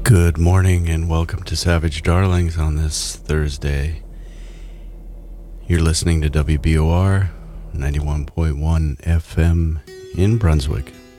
Good morning and welcome to Savage Darlings on this Thursday. You're listening to WBOR 91.1 FM in Brunswick.